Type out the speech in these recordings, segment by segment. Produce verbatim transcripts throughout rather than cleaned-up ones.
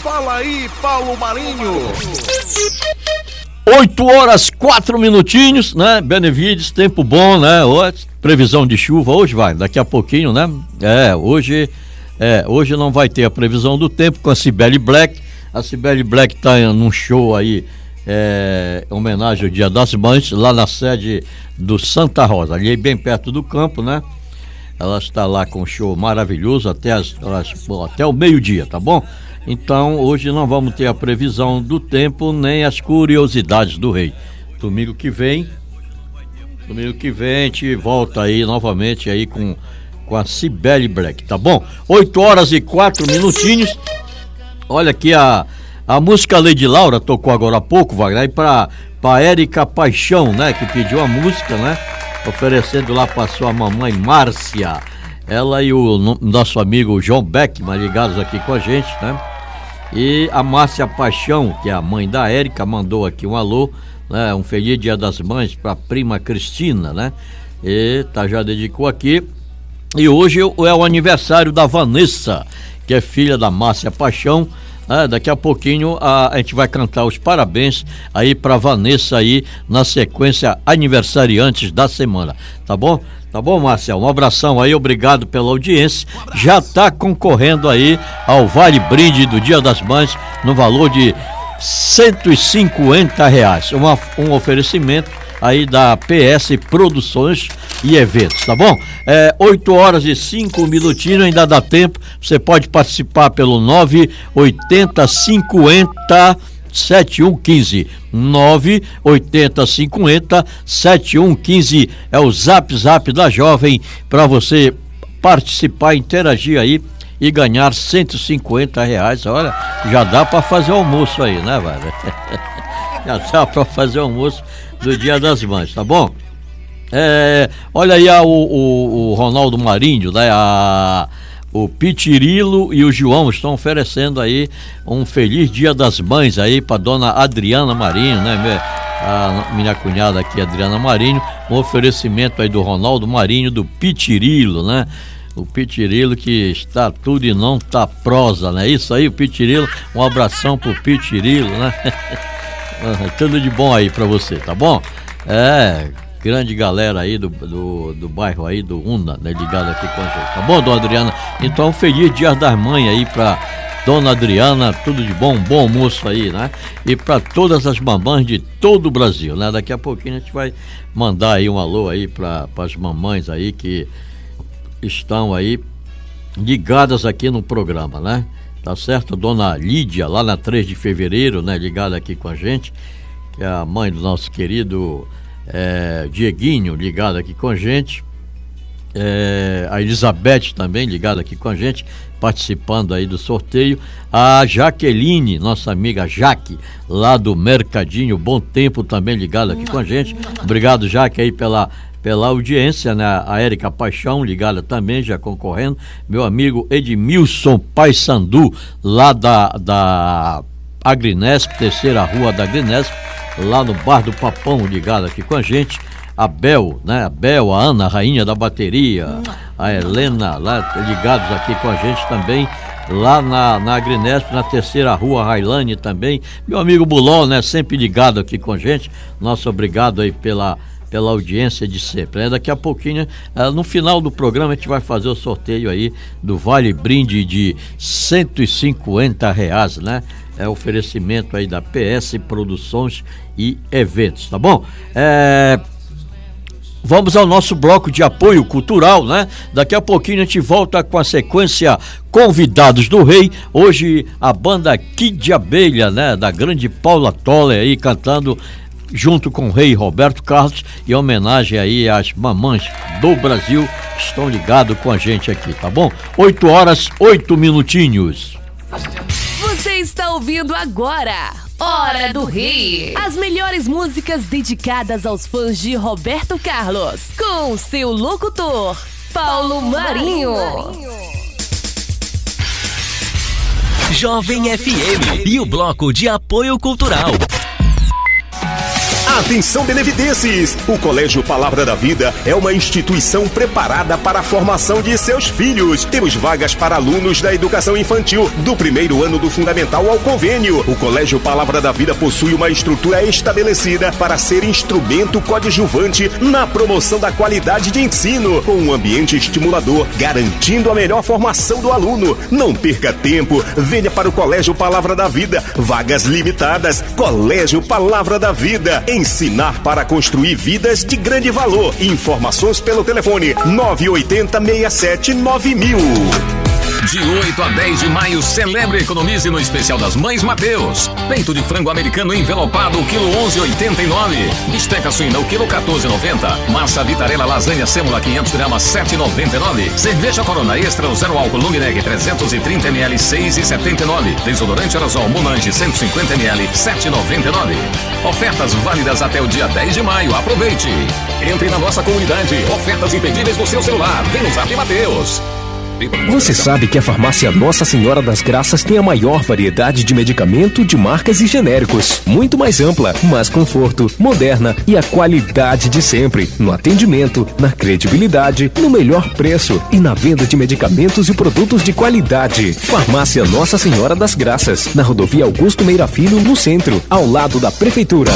Fala aí, Paulo Marinho. oito horas, quatro minutinhos, né? Benevides, tempo bom, né? Hoje, previsão de chuva, hoje vai, daqui a pouquinho, né? É, hoje, é, hoje não vai ter a previsão do tempo com a Cibele Black. A Cibele Black tá num show aí, é, em homenagem ao Dia das Mães, lá na sede do Santa Rosa, ali bem perto do campo, né? Ela está lá com um show maravilhoso até, as, as, até o meio-dia, tá bom? Então, hoje não vamos ter a previsão do tempo, nem as curiosidades do rei. Domingo que vem, domingo que vem a gente volta aí novamente aí com, com a Cibele Black, tá bom? oito horas e quatro minutinhos. Olha aqui a, a música Lady Laura tocou agora há pouco, Wagner, aí pra, pra Érica Paixão, né? Que pediu a música, né? Oferecendo lá pra sua mamãe Márcia. Ela e o no, nosso amigo João Beckman ligados aqui com a gente, né? E a Márcia Paixão, que é a mãe da Érica, mandou aqui um alô, né? Um feliz Dia das Mães pra prima Cristina, né? E tá, já dedicou aqui. E hoje é o aniversário da Vanessa, que é filha da Márcia Paixão. Ah, daqui a pouquinho a, a gente vai cantar os parabéns aí pra Vanessa aí na sequência aniversariantes da semana, tá bom? Tá bom, Marcel? Um abração aí, obrigado pela audiência. Já tá concorrendo aí ao Vale Brinde do Dia das Mães no valor de cento e cinquenta reais. Uma, um oferecimento aí da P S Produções e Eventos, tá bom? É, oito horas e cinco minutinhos, ainda dá tempo. Você pode participar pelo nove oitenta cinquenta sete um quinze. nove oitenta cinquenta sete um quinze é o zap zap da Jovem para você participar, interagir aí e ganhar cento e cinquenta reais. Olha, já dá para fazer almoço aí, né, velho? Já dá para fazer almoço do Dia das Mães, tá bom? É, olha aí a, o, o, o Ronaldo Marinho, né? A, o Pitirilo e o João estão oferecendo aí um feliz Dia das Mães aí para dona Adriana Marinho, né? Minha, a minha cunhada aqui, Adriana Marinho, um oferecimento aí do Ronaldo Marinho, do Pitirilo, né? O Pitirilo que está tudo e não tá prosa, né? Isso aí, o Pitirilo, um abração pro Pitirilo, né? Tudo de bom aí pra você, tá bom? É, grande galera aí do, do, do bairro aí do Una, né, ligado aqui com a gente, tá bom, dona Adriana? Então, feliz Dia das Mães aí pra dona Adriana, tudo de bom, um bom almoço aí, né? E pra todas as mamães de todo o Brasil, né? Daqui a pouquinho a gente vai mandar aí um alô aí pra, pras mamães aí que estão aí ligadas aqui no programa, né? Tá certo? Dona Lídia, lá na três de fevereiro, né? Ligada aqui com a gente, que é a mãe do nosso querido é, Dieguinho, ligada aqui com a gente. É, a Elizabeth também ligada aqui com a gente, participando aí do sorteio. A Jaqueline, nossa amiga Jaque, lá do Mercadinho, Bom Tempo, também ligada aqui com a gente. Obrigado, Jaque, aí pela... pela audiência, né? A Érica Paixão ligada também, já concorrendo. Meu amigo Edmilson Paissandu, lá da, da Agrinesp, terceira rua da Agrinesp, lá no Bar do Papão, ligado aqui com a gente. A Bel, né? A Bel, a Ana, a rainha da bateria, a Helena, lá ligados aqui com a gente também, lá na, na Agrinesp, na terceira rua, Railane também. Meu amigo Bulol, né? Sempre ligado aqui com a gente. Nosso obrigado aí pela pela audiência de sempre, né? Daqui a pouquinho, no final do programa, a gente vai fazer o sorteio aí do Vale Brinde de cento e cinquenta reais, né? É oferecimento aí da P S Produções e Eventos, tá bom? É... Vamos ao nosso bloco de apoio cultural, né? Daqui a pouquinho a gente volta com a sequência Convidados do Rei. Hoje a banda Kid de Abelha, né? Da grande Paula Toller aí cantando junto com o rei Roberto Carlos, em homenagem aí às mamães do Brasil que estão ligados com a gente aqui, tá bom? oito horas, oito minutinhos. Você está ouvindo agora Hora do Rei. As melhores músicas dedicadas aos fãs de Roberto Carlos, com o seu locutor, Paulo Marinho. Jovem F M e o bloco de apoio cultural. Atenção, benevidenses! O Colégio Palavra da Vida é uma instituição preparada para a formação de seus filhos. Temos vagas para alunos da educação infantil, do primeiro ano do fundamental ao convênio. O Colégio Palavra da Vida possui uma estrutura estabelecida para ser instrumento coadjuvante na promoção da qualidade de ensino, com um ambiente estimulador, garantindo a melhor formação do aluno. Não perca tempo, venha para o Colégio Palavra da Vida. Vagas limitadas. Colégio Palavra da Vida. Ensinar para construir vidas de grande valor. Informações pelo telefone nove oito zero, seis sete nove mil. De oito a dez de maio, celebre e economize no especial das Mães Mateus. Peito de frango americano envelopado, o quilo onze reais e oitenta e nove centavos. Bisteca suína, o quilo quatorze reais e noventa centavos. Massa vitarela lasanha sêmola quinhentos gramas, sete reais e noventa e nove centavos. Cerveja Corona Extra, o zero álcool long neck trezentos e trinta mililitros, seis reais e setenta e nove centavos. Desodorante aerosol Monange cento e cinquenta mililitros, sete reais e noventa e nove centavos. Ofertas válidas até o dia dez de maio. Aproveite. Entre na nossa comunidade. Ofertas imperdíveis no seu celular. Vem no Zap Mateus. Você sabe que a farmácia Nossa Senhora das Graças tem a maior variedade de medicamento, de marcas e genéricos. Muito mais ampla, mais conforto, moderna e a qualidade de sempre. No atendimento, na credibilidade, no melhor preço e na venda de medicamentos e produtos de qualidade. Farmácia Nossa Senhora das Graças, na rodovia Augusto Meira Filho, no centro, ao lado da Prefeitura.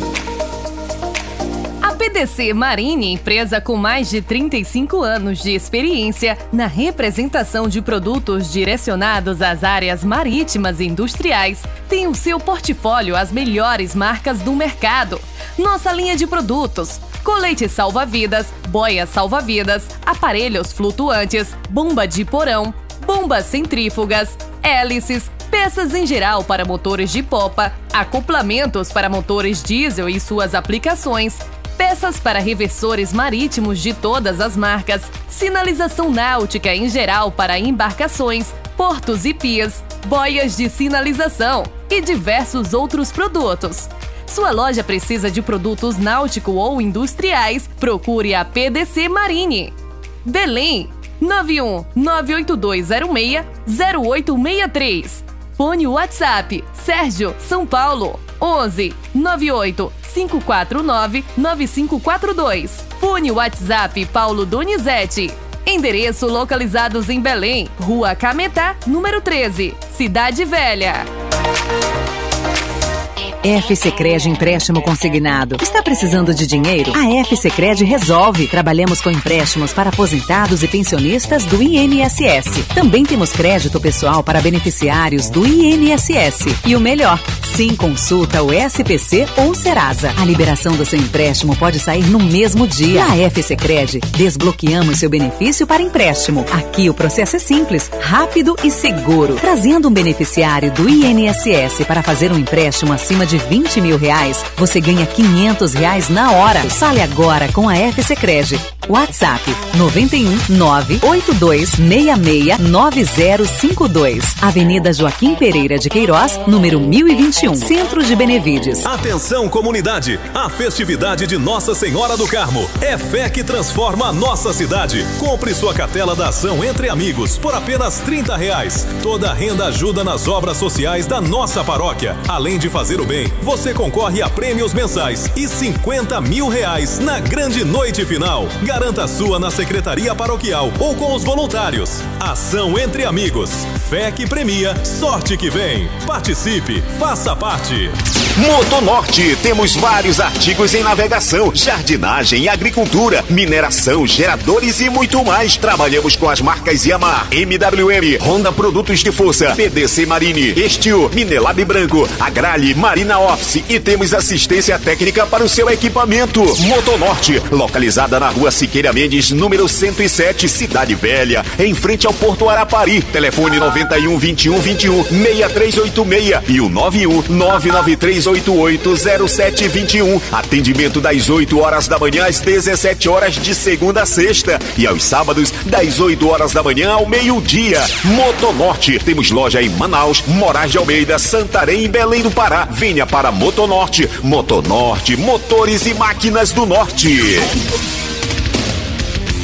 P D C Marine, empresa com mais de trinta e cinco anos de experiência na representação de produtos direcionados às áreas marítimas e industriais, tem o seu portfólio as melhores marcas do mercado. Nossa linha de produtos: colete salva-vidas, boias salva-vidas, aparelhos flutuantes, bomba de porão, bombas centrífugas, hélices, peças em geral para motores de popa, acoplamentos para motores diesel e suas aplicações, peças para reversores marítimos de todas as marcas, sinalização náutica em geral para embarcações, portos e pias, boias de sinalização e diversos outros produtos. Sua loja precisa de produtos náutico ou industriais? Procure a P D C Marine. Belém, nove um nove oito dois zero seis zero oito seis três. Fone WhatsApp, Sérgio, São Paulo, onze nove oito cinco quatro nove nove cinco quatro dois. Fone WhatsApp Paulo Donizete. Endereço localizados em Belém, Rua Cametá, número treze, Cidade Velha. FCred Empréstimo Consignado. Está precisando de dinheiro? A FCred resolve. Trabalhamos com empréstimos para aposentados e pensionistas do I N S S. Também temos crédito pessoal para beneficiários do I N S S. E o melhor, sim, consulta o S P C ou Serasa. A liberação do seu empréstimo pode sair no mesmo dia. Na FCred, desbloqueamos seu benefício para empréstimo. Aqui o processo é simples, rápido e seguro. Trazendo um beneficiário do I N S S para fazer um empréstimo acima de vinte mil reais, você ganha quinhentos reais na hora. Fale agora com a FCred. WhatsApp nove um nove oito dois seis seis nove zero cinco dois. Avenida Joaquim Pereira de Queiroz, número mil e vinte e um, Centro de Benevides. Atenção, comunidade! A festividade de Nossa Senhora do Carmo é fé que transforma a nossa cidade. Compre sua cartela da ação Entre Amigos por apenas trinta reais. Toda a renda ajuda nas obras sociais da nossa paróquia. Além de fazer o bem, você concorre a prêmios mensais e cinquenta mil reais na grande noite final. Garanta a sua na Secretaria Paroquial ou com os voluntários. Ação Entre Amigos. Fé que premia, sorte que vem. Participe, faça parte. Motonorte, temos vários artigos em navegação, jardinagem, agricultura, mineração, geradores e muito mais. Trabalhamos com as marcas Yamaha, M W M, Honda Produtos de Força, P D C Marine, Estil, Minelab Branco, Agrale, Marina Office e temos assistência técnica para o seu equipamento. Motonorte, localizada na rua Siqueira Mendes, número cento e sete, Cidade Velha, em frente ao Porto Arapari. Telefone nove um, vinte e um, vinte e um, seis três oito seis e o nove um nove nove três oito oito zero sete dois um. Atendimento das oito horas da manhã às dezessete horas de segunda a sexta e aos sábados das oito horas da manhã ao meio-dia. Motonorte, temos loja em Manaus, Moraes de Almeida, Santarém e Belém do Pará. Venha para Motonorte. Motonorte, motores e máquinas do norte.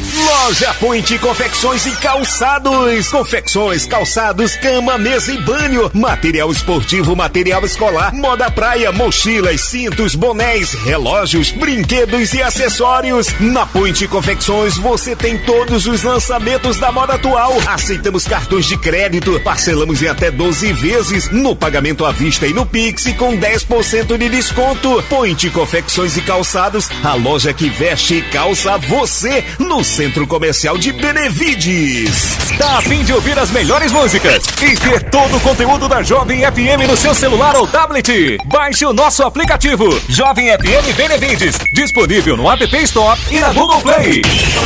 Loja Point Confecções e Calçados. Confecções, calçados, cama, mesa e banho. Material esportivo, material escolar, moda praia, mochilas, cintos, bonés, relógios, brinquedos e acessórios. Na Point Confecções você tem todos os lançamentos da moda atual. Aceitamos cartões de crédito, parcelamos em até doze vezes, no pagamento à vista e no Pix com dez por cento de desconto. Point Confecções e Calçados, a loja que veste e calça você, no Centro Comercial de Benevides. Tá a fim de ouvir as melhores músicas e ter todo o conteúdo da Jovem F M no seu celular ou tablet? Baixe o nosso aplicativo Jovem F M Benevides, disponível no App Store e na Google Play.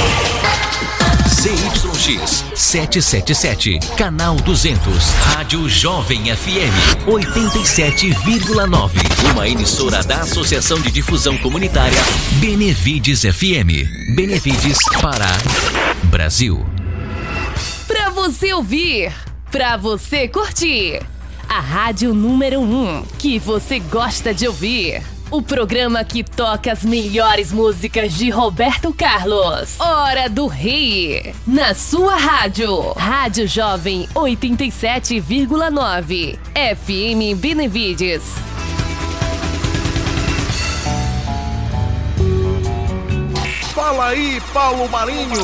Z Y X setecentos e setenta e sete, canal duzentos, Rádio Jovem F M oitenta e sete vírgula nove, uma emissora da Associação de Difusão Comunitária Benevides F M. Benevides, Pará, Brasil. Pra você ouvir, pra você curtir, a rádio número um que você gosta de ouvir. O programa que toca as melhores músicas de Roberto Carlos. Hora do Rei. Na sua rádio. Rádio Jovem oitenta e sete vírgula nove. F M Benevides. Fala aí, Paulo Marinho.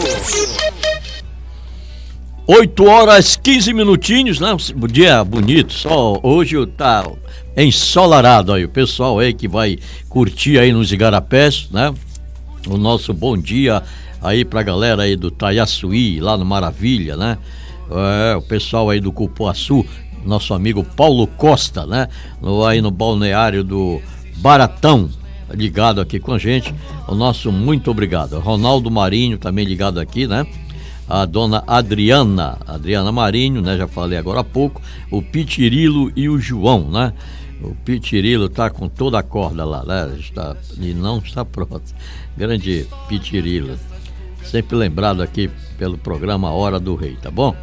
oito horas quinze minutinhos, né? Dia bonito, só hoje tá ensolarado aí, o pessoal aí que vai curtir aí nos igarapés, né? O nosso bom dia aí pra galera aí do Taiaçuí, lá no Maravilha, né? É, o pessoal aí do Cupuaçu, nosso amigo Paulo Costa, né? No, aí no balneário do Baratão, ligado aqui com a gente, o nosso muito obrigado. Ronaldo Marinho também ligado aqui, né? A dona Adriana, Adriana Marinho, né? Já falei agora há pouco, o Pitirilo e o João, né? O Pitirilo tá com toda a corda lá, né? Está, e não está pronto. Grande Pitirilo, sempre lembrado aqui pelo programa Hora do Rei, tá bom?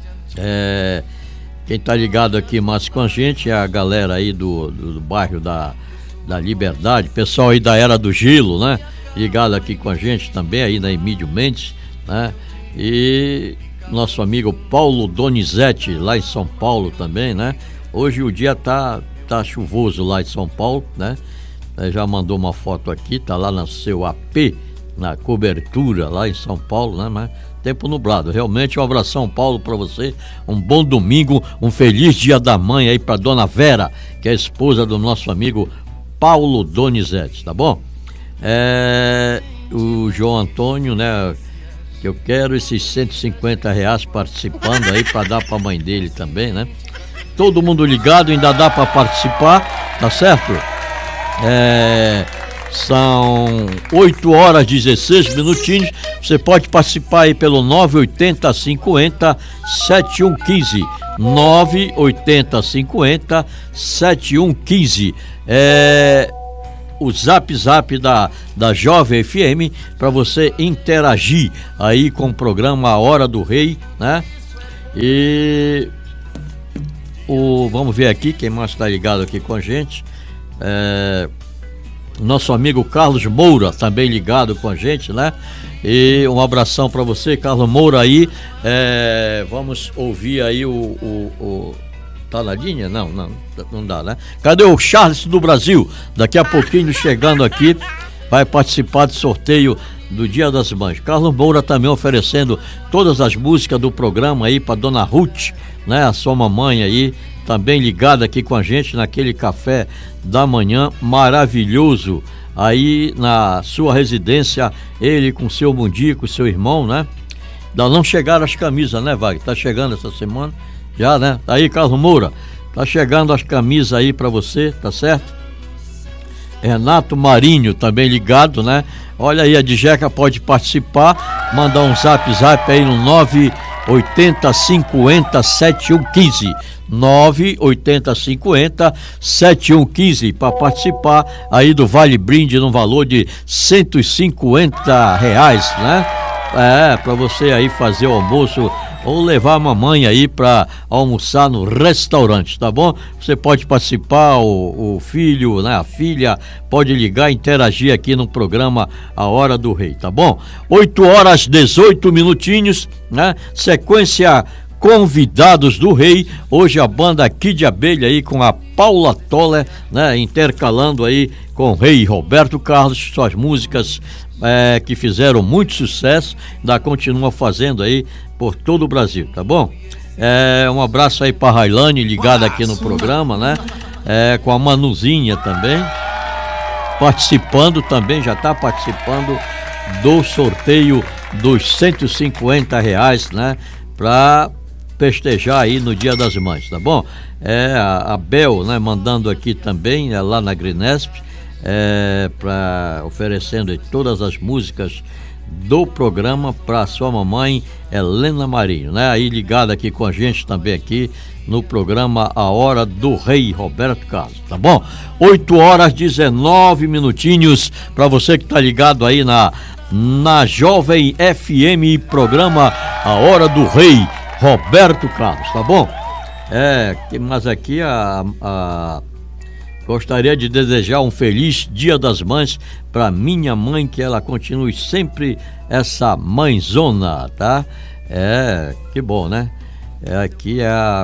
É, quem tá ligado aqui mais com a gente é a galera aí do, do, do bairro da, da Liberdade, pessoal aí da Era do Gelo, né? Ligado aqui com a gente também aí na Emílio Mendes, né? E nosso amigo Paulo Donizete, lá em São Paulo também, né? Hoje o dia tá, tá chuvoso lá em São Paulo, né? Já mandou uma foto aqui, tá lá no seu A P, na cobertura lá em São Paulo, né? Mas tempo nublado, realmente um abração, Paulo, para você, um bom domingo, um feliz dia da mãe aí pra dona Vera, que é a esposa do nosso amigo Paulo Donizete, tá bom? É, o João Antônio, né? Eu quero esses cento e cinquenta reais participando aí para dar para a mãe dele também, né? Todo mundo ligado, ainda dá para participar, tá certo? É, são oito horas e dezesseis minutinhos. Você pode participar aí pelo nove oitenta cinquenta setenta e um quinze. nove oitenta cinquenta setenta e um quinze. É o zap zap da, da Jovem F M para você interagir aí com o programa A Hora do Rei, né? E o, vamos ver aqui quem mais está ligado aqui com a gente. É, nosso amigo Carlos Moura também ligado com a gente, né? E um abração para você, Carlos Moura aí. É, vamos ouvir aí o, o, o tá na linha? Não, não, não dá, né? Cadê o Charles do Brasil? Daqui a pouquinho chegando aqui, vai participar do sorteio do Dia das Mães. Carlos Moura também oferecendo todas as músicas do programa aí para dona Ruth, né? A sua mamãe aí, também ligada aqui com a gente naquele café da manhã maravilhoso aí na sua residência, ele com seu mundico, seu irmão, né? Ainda não chegaram as camisas, né, Wagner? Tá chegando essa semana. Já, né? Aí, Carlos Moura, tá chegando as camisas aí pra você, tá certo? Renato Marinho também ligado, né? Olha aí, a Djeca pode participar, mandar um zap zap aí no nove oitenta cinquenta setenta e um quinze. nove oitenta cinquenta setenta e um quinze para participar aí do Vale Brinde no valor de cento e cinquenta reais, né? É, para você aí fazer o almoço ou levar a mamãe aí para almoçar no restaurante, tá bom? Você pode participar, o, o filho, né, a filha, pode ligar, interagir aqui no programa A Hora do Rei, tá bom? oito horas, dezoito minutinhos, né? Sequência Convidados do Rei, hoje a banda Kid Abelha aí com a Paula Toller, né, intercalando aí com o Rei Roberto Carlos, suas músicas é, que fizeram muito sucesso, ainda continua fazendo aí por todo o Brasil, tá bom? É, um abraço aí para Railane, ligada aqui no programa, né? É, com a Manuzinha também, participando também, já está participando do sorteio dos cento e cinquenta reais, né? Para festejar aí no Dia das Mães, tá bom? É, a, a Bel, né, mandando aqui também, é, lá na Grinesp, é, pra, oferecendo todas as músicas do programa para sua mamãe Helena Marinho, né? Aí ligada aqui com a gente também aqui no programa A Hora do Rei Roberto Carlos, tá bom? oito horas, dezenove minutinhos, para você que tá ligado aí na, na Jovem F M, programa A Hora do Rei Roberto Carlos, tá bom? É, mas aqui a, a gostaria de desejar um feliz Dia das Mães para minha mãe, que ela continue sempre essa mãezona, tá? É, que bom, né? É, aqui é a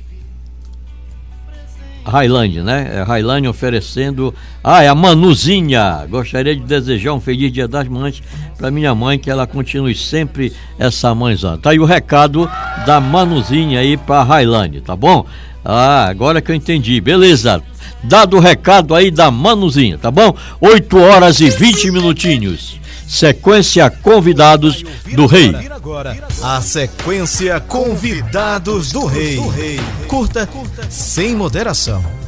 Railane, né? É a Railane oferecendo. Ah, é a Manuzinha. Gostaria de desejar um feliz Dia das Mães para minha mãe, que ela continue sempre essa mãezona. Tá aí o recado da Manuzinha aí para Railane, tá bom? Ah, agora que eu entendi. Beleza. Dado o recado aí da Manuzinha, tá bom? oito horas e vinte minutinhos. Sequência Convidados do Rei. A sequência Convidados do Rei. Curta sem moderação.